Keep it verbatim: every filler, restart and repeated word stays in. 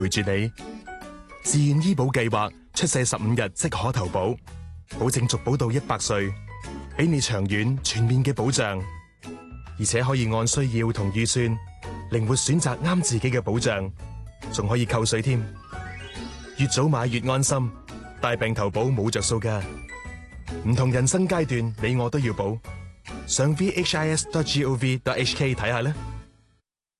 陪住你。自願醫保計劃出世十五日即可投保，保證續保到一百歲，俾你長遠全面嘅保障，而且可以按需要同預算靈活選擇啱自己嘅保障，仲可以扣稅添。越早買越安心，大病投保冇着數㗎。唔同人生階段，你我都要保。上 v h i s dot gov dot h k 睇下啦。